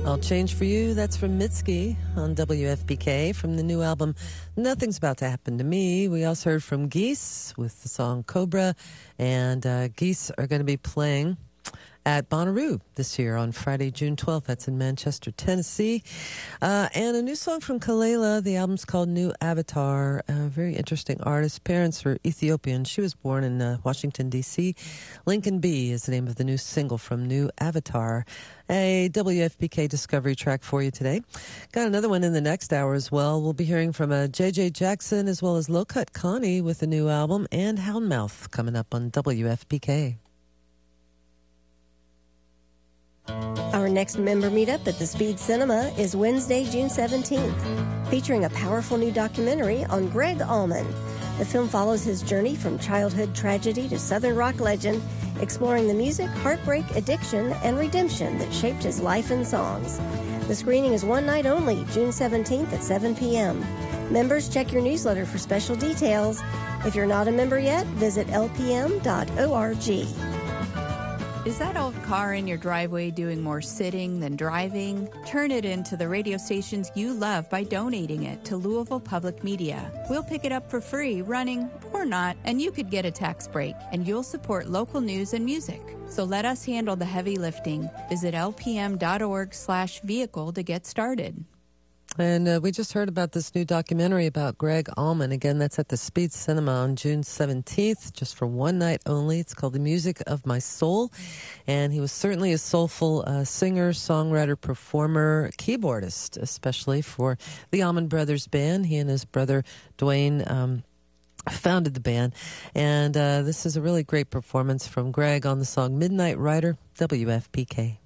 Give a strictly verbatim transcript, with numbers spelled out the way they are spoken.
I'll Change for You. That's from Mitski on W F P K from the new album Nothing's About to Happen to Me. We also heard from Geese with the song Cobra, and uh, Geese are going to be playing at Bonnaroo this year on Friday, June twelfth. That's in Manchester, Tennessee. Uh, and a new song from Kalela. The album's called New Avatar. A very interesting artist. Parents were Ethiopian. She was born in uh, Washington, D C Lincoln B is the name of the new single from New Avatar. A W F P K Discovery track for you today. Got another one in the next hour as well. We'll be hearing from uh, J J Jackson as well as Low Cut Connie with a new album, and Houndmouth coming up on W F P K. Our next member meetup at the Speed Cinema is Wednesday, June seventeenth, featuring a powerful new documentary on Greg Allman. The film follows his journey from childhood tragedy to Southern rock legend, exploring the music, heartbreak, addiction, and redemption that shaped his life and songs. The screening is one night only, June seventeenth at seven p.m. Members, check your newsletter for special details. If you're not a member yet, visit L P M dot org. Is that old car in your driveway doing more sitting than driving? Turn it into the radio stations you love by donating it to Louisville Public Media. We'll pick it up for free, running or not, and you could get a tax break, and you'll support local news and music. So let us handle the heavy lifting. Visit L P M dot org slash vehicle to get started. And uh, we just heard about this new documentary about Greg Allman. Again, that's at the Speed Cinema on June seventeenth, just for one night only. It's called The Music of My Soul. And he was certainly a soulful uh, singer, songwriter, performer, keyboardist, especially for the Allman Brothers Band. He and his brother Dwayne um, founded the band. And uh, this is a really great performance from Greg on the song Midnight Rider, W F P K.